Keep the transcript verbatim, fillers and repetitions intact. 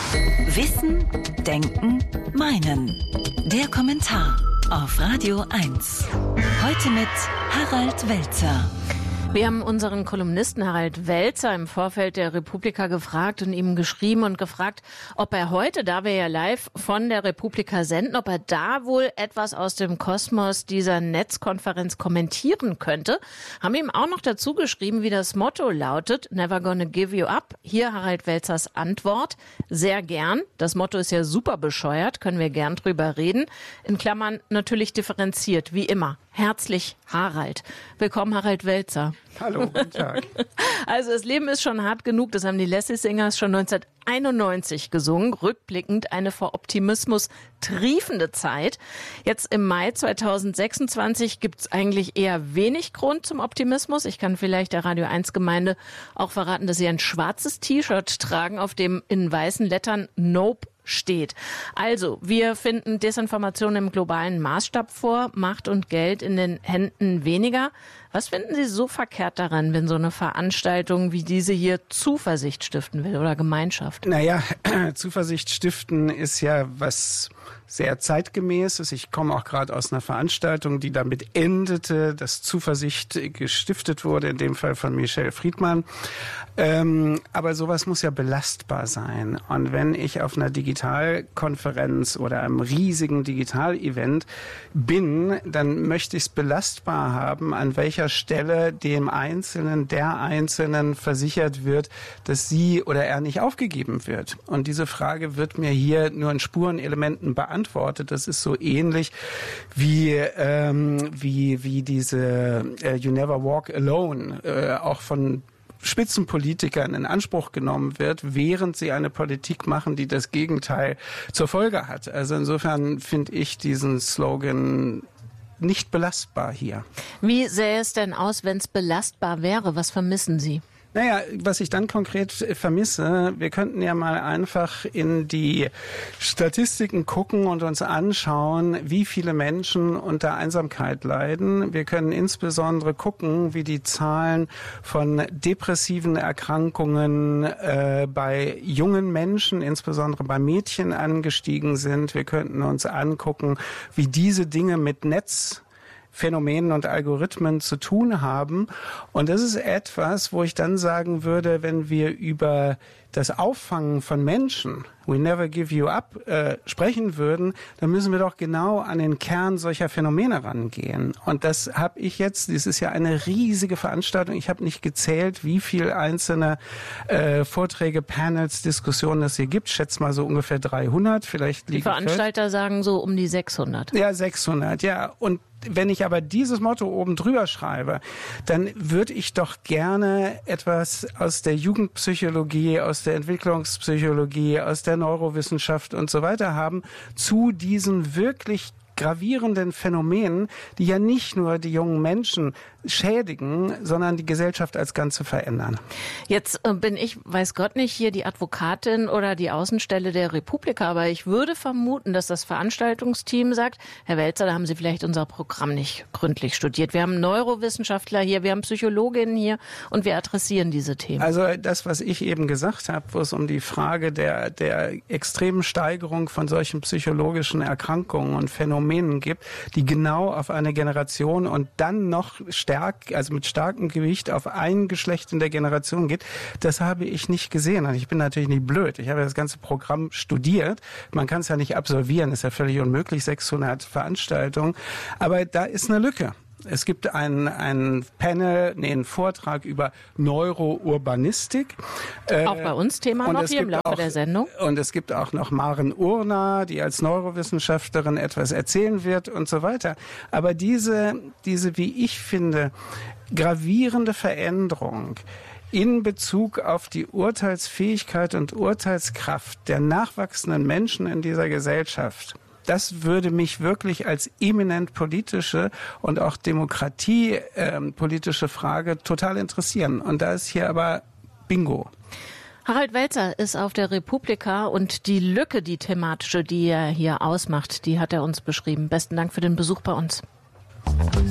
Wissen, Denken, Meinen. Der Kommentar auf Radio eins. Heute mit Harald Welzer. Wir haben unseren Kolumnisten Harald Welzer im Vorfeld der Republika gefragt und ihm geschrieben und gefragt, ob er heute, da wir ja live von der Republika senden, ob er da wohl etwas aus dem Kosmos dieser Netzkonferenz kommentieren könnte. Haben ihm auch noch dazu geschrieben, wie das Motto lautet, Never gonna give you up. Hier Harald Welzers Antwort, sehr gern. Das Motto ist ja super bescheuert, können wir gern drüber reden. In Klammern natürlich differenziert, wie immer. Herzlich Harald. Willkommen, Harald Welzer. Hallo, guten Tag. Also das Leben ist schon hart genug, das haben die Leslie Singers schon neunzehnhunderteinundneunzig gesungen. Rückblickend eine vor Optimismus triefende Zeit. Jetzt im Mai zweitausendsechsundzwanzig gibt es eigentlich eher wenig Grund zum Optimismus. Ich kann vielleicht der Radio eins Gemeinde auch verraten, dass sie ein schwarzes T-Shirt tragen, auf dem in weißen Lettern Nope steht. Also, wir finden Desinformation im globalen Maßstab vor, Macht und Geld in den Händen weniger. Was finden Sie so verkehrt daran, wenn so eine Veranstaltung wie diese hier Zuversicht stiften will oder Gemeinschaft? Naja, Zuversicht stiften ist ja was sehr zeitgemäßes. Ich komme auch gerade aus einer Veranstaltung, die damit endete, dass Zuversicht gestiftet wurde, in dem Fall von Michel Friedmann. Ähm, aber sowas muss ja belastbar sein. Und wenn ich auf einer Digitalkonferenz oder einem riesigen Digital-Event bin, dann möchte ich es belastbar haben, an welcher Stelle dem Einzelnen, der Einzelnen versichert wird, dass sie oder er nicht aufgegeben wird. Und diese Frage wird mir hier nur in Spurenelementen beantwortet. Das ist so ähnlich wie ähm, wie wie diese äh, You Never Walk Alone äh, auch von Spitzenpolitikern in Anspruch genommen wird, während sie eine Politik machen, die das Gegenteil zur Folge hat. Also insofern finde ich diesen Slogan nicht belastbar hier. Wie sähe es denn aus, wenn es belastbar wäre? Was vermissen Sie? Naja, was ich dann konkret vermisse, wir könnten ja mal einfach in die Statistiken gucken und uns anschauen, wie viele Menschen unter Einsamkeit leiden. Wir können insbesondere gucken, wie die Zahlen von depressiven Erkrankungen äh, bei jungen Menschen, insbesondere bei Mädchen, angestiegen sind. Wir könnten uns angucken, wie diese Dinge mit Netz Phänomenen und Algorithmen zu tun haben. Und das ist etwas, wo ich dann sagen würde, wenn wir über das Auffangen von Menschen, we never give you up, äh, sprechen würden, dann müssen wir doch genau an den Kern solcher Phänomene rangehen. Und das habe ich jetzt, das ist ja eine riesige Veranstaltung. Ich habe nicht gezählt, wie viel einzelne äh, Vorträge, Panels, Diskussionen es hier gibt. Ich schätze mal so ungefähr dreihundert. Vielleicht liegen die Veranstalter fest. Sagen so um die sechshundert. Ja, sechshundert, ja. Und wenn ich aber dieses Motto oben drüber schreibe, dann würde ich doch gerne etwas aus der Jugendpsychologie, aus der Entwicklungspsychologie, aus der Neurowissenschaft und so weiter haben zu diesen wirklich gravierenden Phänomenen, die ja nicht nur die jungen Menschen schädigen, sondern die Gesellschaft als Ganze verändern. Jetzt äh, bin ich, weiß Gott nicht, hier die Advokatin oder die Außenstelle der Republika, aber ich würde vermuten, dass das Veranstaltungsteam sagt, Herr Welzer, da haben Sie vielleicht unser Programm nicht gründlich studiert. Wir haben Neurowissenschaftler hier, wir haben Psychologinnen hier und wir adressieren diese Themen. Also das, was ich eben gesagt habe, wo es um die Frage der, der extremen Steigerung von solchen psychologischen Erkrankungen und Phänomenen gibt, die genau auf eine Generation und dann noch stark, also mit starkem Gewicht auf ein Geschlecht in der Generation geht, das habe ich nicht gesehen. Und ich bin natürlich nicht blöd. Ich habe das ganze Programm studiert. Man kann es ja nicht absolvieren, ist ja völlig unmöglich, sechshundert Veranstaltungen. Aber da ist eine Lücke. Es gibt einen, einen Panel, nee, einen Vortrag über Neurourbanistik. Auch bei uns Thema noch hier im Laufe auch, der Sendung. Und es gibt auch noch Maren Urner, die als Neurowissenschaftlerin etwas erzählen wird und so weiter. Aber diese, diese, wie ich finde, gravierende Veränderung in Bezug auf die Urteilsfähigkeit und Urteilskraft der nachwachsenden Menschen in dieser Gesellschaft, das würde mich wirklich als eminent politische und auch demokratiepolitische ähm, Frage total interessieren. Und da ist hier aber Bingo. Harald Welzer ist auf der Republika und die Lücke, die thematische, die er hier ausmacht, die hat er uns beschrieben. Besten Dank für den Besuch bei uns.